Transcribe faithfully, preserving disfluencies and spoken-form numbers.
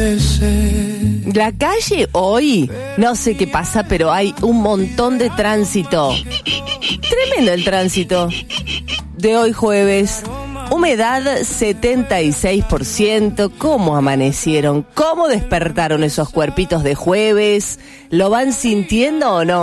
La calle hoy, no sé qué pasa, pero hay un montón de tránsito. Tremendo el tránsito de hoy jueves. Humedad setenta y seis por ciento. ¿Cómo amanecieron? ¿Cómo despertaron esos cuerpitos de jueves? ¿Lo van sintiendo o no?